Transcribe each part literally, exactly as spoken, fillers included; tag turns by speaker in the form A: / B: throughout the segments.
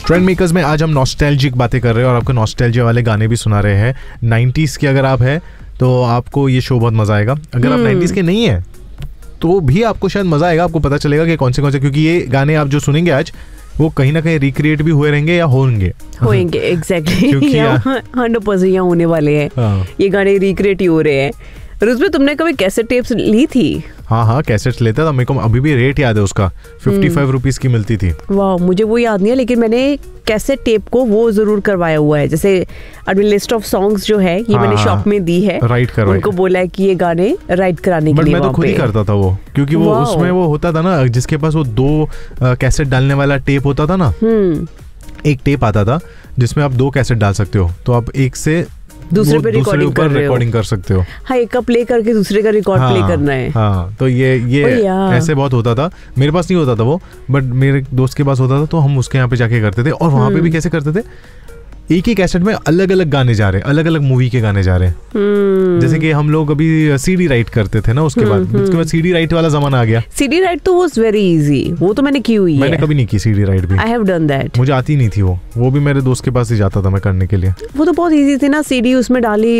A: Trend makers में आज हम नॉस्टैल्जिक बातें कर रहे हैं और आपको नॉस्टैल्जिया वाले गाने भी सुना रहे हैं। नाइन्टीज़ के अगर आप हैं तो आपको ये शो बहुत मजा आएगा। अगर आप नाइन्टीज़ के नहीं है तो भी आपको शायद मजा आएगा, आपको पता चलेगा कि कौन से कौन से, क्योंकि ये गाने आप जो सुनेंगे आज वो कहीं ना कहीं रिक्रिएट भी हुए रहेंगे या होंगे
B: होंगे एग्जैक्टली हंड्रेड परसेंट यहाँ होने वाले हैं। ये गाने रिक्रिएट ही हो रहे हैं। रुज़बे, तुमने कभी कैसेट टेप्स ली थी?
A: हाँ हाँ कैसेट्स लेता था। मेरे को अभी भी रेट याद है उसका, फिफ्टी फाइव रुपीज की मिलती थी।
B: वाह, मुझे वो याद नहीं है, लेकिन मैंने कैसेट टेप को वो जरूर करवाया हुआ है। जैसे अपनी लिस्ट ऑफ सॉन्ग्स जो है ये हाँ, मैंने शॉप में दी है, राइट करवाई, उनको बोला है कि ये गाने राइट कराने के लिए।
A: मैं तो खुद ही करता था वो, क्योंकि वो उसमें वो होता था ना जिसके पास वो दो कैसेट डालने वाला टेप होता था ना, एक टेप आता था जिसमें आप दो कैसेट डाल सकते हो, तो आप एक से
B: दूसरे पे रिकॉर्डिंग कर रहे हो,
A: रिकॉर्डिंग कर सकते हो।
B: हाँ, एक का प्ले करके दूसरे का रिकॉर्ड
A: हाँ,
B: प्ले करना है।
A: हाँ, तो ये ये ऐसे बहुत होता था। मेरे पास नहीं होता था वो, बट मेरे दोस्त के पास होता था, तो हम उसके यहाँ पे जाके करते थे। और वहाँ पे भी कैसे करते थे, एक ही कैसेट में अलग अलग गाने जा रहे हैं, अलग अलग मूवी के गाने जा रहे हैं। जैसे कि हम लोग अभी सीडी राइट करते थे ना, उसके बाद उसके बाद सीडी राइट वाला जमाना आ गया।
B: सीडी राइट तो वाज वेरी इजी, वो तो मैंने की हुई है।
A: मैंने कभी नहीं की सीडी राइट भी।
B: I have done that.
A: मुझे आती नहीं थी वो वो भी मेरे दोस्त के पास ही जाता था मैं करने के लिए।
B: वो तो बहुत इजी थी ना, सीडी उसमें डाली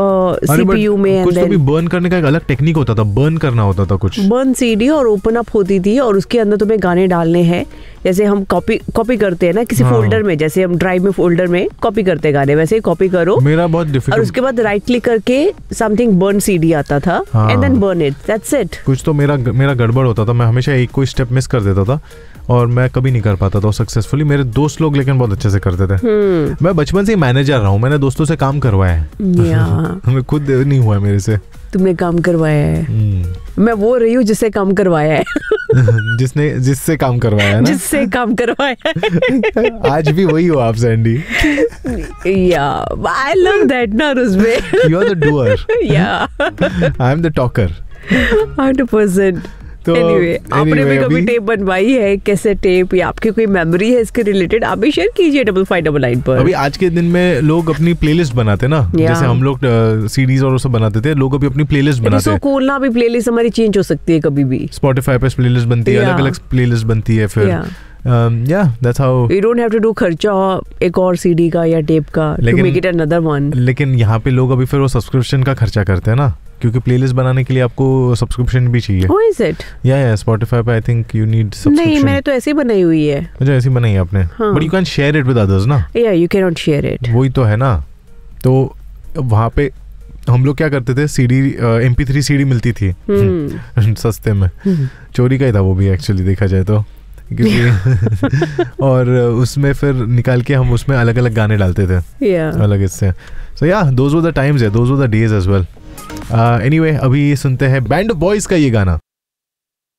B: सीपीयू में,
A: कुछ तो भी बर्न करने का एक अलग टेक्निक होता था, बर्न करना होता था कुछ,
B: बर्न सीडी और ओपन अप होती थी, और उसके अंदर तुम्हें गाने डालने हैं। जैसे हम कॉपी कॉपी करते हैं ना किसी हाँ। फोल्डर में, जैसे हम ड्राइव में फोल्डर में कॉपी करते हैं गाने, वैसे ही कॉपी करो।
A: मेरा बहुत डिफिकल्ट।
B: और उसके बाद राइट क्लिक करके समथिंग बर्न सीडी आता था and then burn it, that's it.
A: कुछ तो मेरा मेरा गड़बड़ होता था, मैं हमेशा एक कोई स्टेप मिस कर देता था और मैं कभी नहीं कर पाता था सक्सेसफुली। मेरे दोस्त लोग लेकिन बहुत अच्छे से करते थे। मैं बचपन से ही मैनेजर रहा हूँ, मैंने दोस्तों से काम करवाया है। मैं खुद नहीं हुआ मेरे से।
B: तुमने काम करवाया है। मैं वो रही हूँ जिससे काम करवाया है।
A: जिसने जिससे काम करवाया है ना, जिससे
B: काम करवाया है।
A: आज भी वही हो आप सैंडी।
B: या आई लव दैट ना Ruzbeh.
A: You are the doer,
B: या
A: I am the talker.
B: Hundred percent. तो anyway, आपने भी कभी टेप बनवाई है, कैसे टेप, या आपकी कोई मेमोरी है इसके रिलेटेड, आप भी शेयर कीजिए डबल फाइव डबल नाइन पर।
A: अभी आज के दिन में लोग अपनी प्लेलिस्ट बनाते ना, जैसे हम लोग सीडीज और सब बनाते थे, लोग अभी अपनी प्लेलिस्ट बनाते हैं।
B: कूल ना, अभी प्लेलिस्ट हमारी चेंज हो सकती है कभी भी।
A: स्पॉटिफाई पे प्लेलिस्ट बनती है, अलग अलग प्लेलिस्ट बनती है फिर। या that's how
B: you don't have to do खर्चा एक और सीडी का या टेप का to make it another one.
A: लेकिन यहाँ पे लोग अभी फिर वो सब्सक्रिप्शन का खर्चा करते हैं ना, क्योंकि प्लेलिस्ट बनाने के लिए आपको सब्सक्रिप्शन भी चाहिए।
B: Oh, is it?
A: Yeah, yeah, Spotify पे I think you need subscription.
B: नहीं, मैंने तो ऐसे ही बनाई हुई है।
A: अच्छा, ऐसी बनाई है आपने? हाँ. But you can't share it with others ना?
B: Yeah, you cannot share it.
A: वही तो है ना। तो वहाँ पे हम लोग क्या करते थे, CD M P three CD मिलती थी सस्ते में, चोरी का ही था वो भी एक्चुअली देखा जाए तो, और उसमें फिर निकाल के हम उसमें अलग अलग गाने डालते थे
B: yeah.
A: अलग इससे। सो या दोज वर द टाइम्स है, those were the days as well. Anyway, अभी सुनते हैं बैंड ऑफ बॉयज का ये गाना।